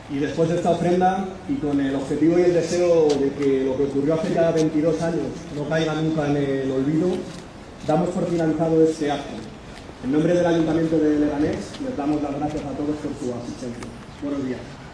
Y después de esta ofrenda, y con el objetivo y el deseo de que lo que ocurrió hace ya 22 años no caiga nunca en el olvido, damos por finalizado este acto. En nombre del Ayuntamiento de Leganés, les damos las gracias a todos por su asistencia. Buenos días.